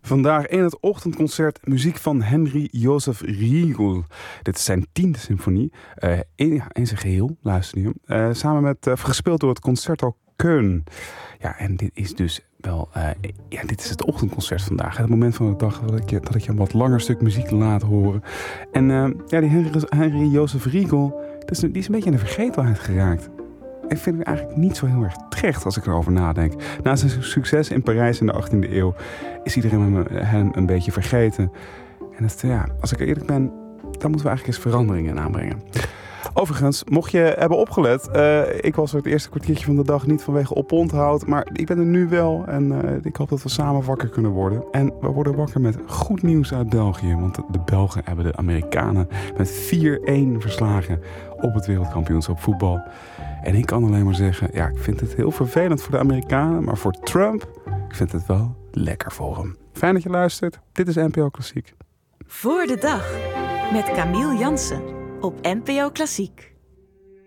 Vandaag in het ochtendconcert muziek van Henry Joseph Riegel. Dit is zijn 10e symfonie. In zijn geheel, luister nu. Samen met, gespeeld door het Concerto Köln. Ja, en dit is dus wel... dit is het ochtendconcert vandaag. Het moment van de dag dat ik je een wat langer stuk muziek laat horen. En die Henry Joseph Riegel, die is een beetje in de vergetelheid geraakt. Ik vind hem eigenlijk niet zo heel erg terecht als ik erover nadenk. Na zijn succes in Parijs in de 18e eeuw is iedereen hem een beetje vergeten. En als ik eerlijk ben, dan moeten we eigenlijk eens veranderingen aanbrengen. Overigens, mocht je hebben opgelet, ik was er het eerste kwartiertje van de dag niet vanwege oponthoud, maar ik ben er nu wel en ik hoop dat we samen wakker kunnen worden. En we worden wakker met goed nieuws uit België, want de Belgen hebben de Amerikanen met 4-1 verslagen op het wereldkampioenschap voetbal. En ik kan alleen maar zeggen, ik vind het heel vervelend voor de Amerikanen, maar voor Trump, ik vind het wel lekker voor hem. Fijn dat je luistert. Dit is NPO Klassiek. Voor de dag met Camille Jansen op NPO Klassiek.